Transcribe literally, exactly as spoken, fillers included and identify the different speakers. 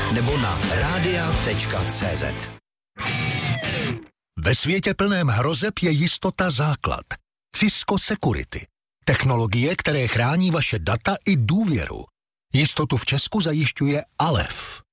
Speaker 1: nebo na radia tečka cé zet.
Speaker 2: Ve světě plném hrozeb je jistota základ. Cisco Security. Technologie, které chrání vaše data i důvěru. Jistotu v Česku zajišťuje Alef.